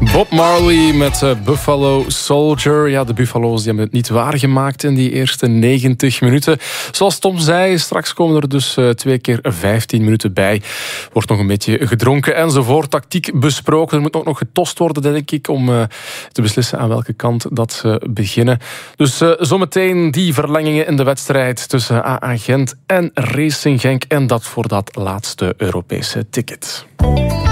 Bob Marley met Buffalo Soldier. Ja, de Buffalo's die hebben het niet waargemaakt in die eerste 90 minuten. Zoals Tom zei, straks komen er dus 2 keer 15 minuten bij. Wordt nog een beetje gedronken enzovoort. Tactiek besproken. Er moet ook nog getost worden, denk ik, om te beslissen aan welke kant dat ze beginnen. Dus zometeen die verlengingen in de wedstrijd tussen AA Gent en Racing Genk. En dat voor dat laatste Europese ticket.